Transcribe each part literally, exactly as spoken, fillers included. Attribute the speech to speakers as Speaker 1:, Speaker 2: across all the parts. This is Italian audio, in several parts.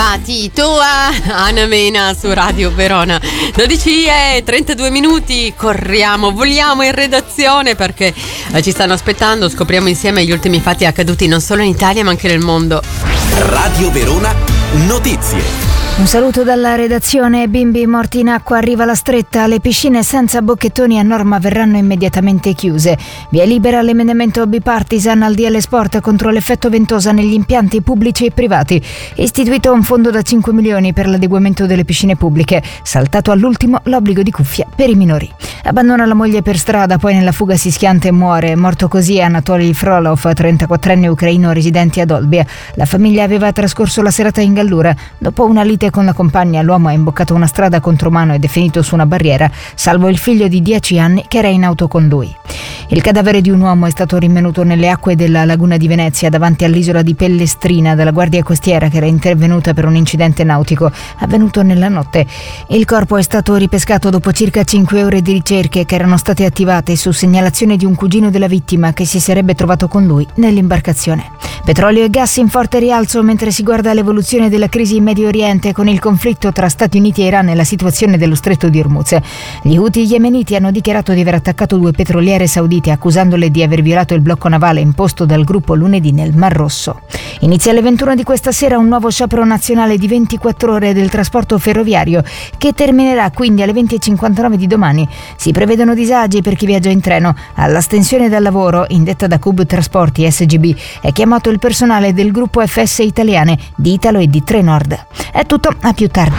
Speaker 1: Patitoa Anna Mena su Radio Verona. dodici e trentadue minuti, corriamo, voliamo in redazione perché eh, ci stanno aspettando. Scopriamo insieme gli ultimi fatti accaduti non solo in Italia ma anche nel mondo.
Speaker 2: Radio Verona Notizie.
Speaker 3: Un saluto dalla redazione. Bimbi morti in acqua, arriva la stretta. Le piscine senza bocchettoni a norma verranno immediatamente chiuse. Via libera l'emendamento bipartisan al D L Sport contro l'effetto ventosa negli impianti pubblici e privati. Istituito un fondo da cinque milioni per l'adeguamento delle piscine pubbliche. Saltato all'ultimo l'obbligo di cuffia per i minori. Abbandona la moglie per strada, poi nella fuga si schianta e muore. Morto così Anatoly Frolov, trentaquattrenne ucraino residente ad Olbia. La famiglia aveva trascorso la serata in Gallura. Dopo una lite con la compagna, l'uomo ha imboccato una strada contromano ed è finito su una barriera, salvo il figlio di dieci anni che era in auto con lui. Il cadavere di un uomo è stato rinvenuto nelle acque della laguna di Venezia davanti all'isola di Pellestrina dalla Guardia Costiera, che era intervenuta per un incidente nautico avvenuto nella notte. Il corpo è stato ripescato dopo circa cinque ore di ricerche che erano state attivate su segnalazione di un cugino della vittima che si sarebbe trovato con lui nell'imbarcazione. Petrolio e gas in forte rialzo mentre si guarda l'evoluzione della crisi in Medio Oriente con il conflitto tra Stati Uniti e Iran e la situazione dello stretto di Hormuz. Gli Houthi yemeniti hanno dichiarato di aver attaccato due petroliere saudite accusandole di aver violato il blocco navale imposto dal gruppo lunedì nel Mar Rosso. Inizia alle ventuno di questa sera un nuovo sciopero nazionale di ventiquattro ore del trasporto ferroviario che terminerà quindi alle venti e cinquantanove di domani. Si prevedono disagi per chi viaggia in treno. All'astensione dal lavoro, indetta da Cub Trasporti S G B, è chiamato il personale del gruppo F S Italiane, di Italo e di Trenord. È tutto, a più tardi.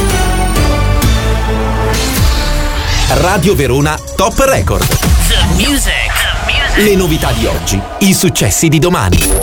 Speaker 2: Radio Verona Top Record.
Speaker 4: The music. The music.
Speaker 2: Le novità di oggi, i successi di domani.